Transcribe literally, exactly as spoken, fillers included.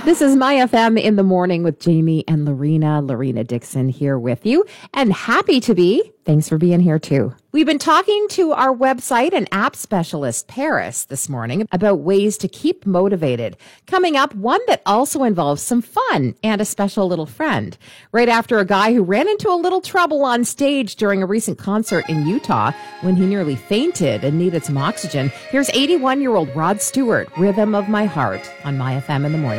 This is My F M in the morning with Jamie and Lorena. Lorena Dixon here with you, and happy to be. Thanks for being here too. We've been talking to our website and app specialist, Paris, this morning about ways to keep motivated. Coming up, one that also involves some fun and a special little friend. Right after a guy who ran into a little trouble on stage during a recent concert in Utah when he nearly fainted and needed some oxygen, here's eighty-one-year-old Rod Stewart, Rhythm of My Heart, on My F M in the morning.